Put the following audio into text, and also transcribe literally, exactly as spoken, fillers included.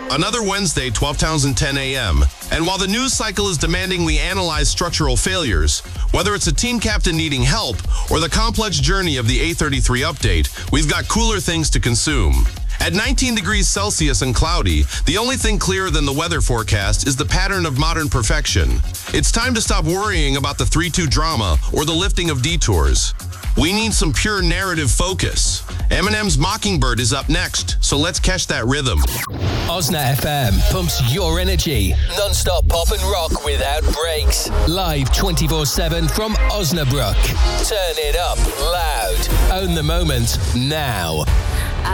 Another Wednesday, twelve towns ten a.m. And while the news cycle is demanding we analyze structural failures, whether it's a team captain needing help or the complex journey of the A thirty-three update, we've got cooler things to consume. At nineteen degrees Celsius and cloudy, the only thing clearer than the weather forecast is the pattern of modern perfection. It's time to stop worrying about the three two drama or the lifting of detours. We need some pure narrative focus. Eminem's Mockingbird is up next, so let's catch that rhythm. Osna F M pumps your energy. Non-stop pop and rock without breaks. Live twenty-four seven from Osnabrück. Turn it up loud. Own the moment now.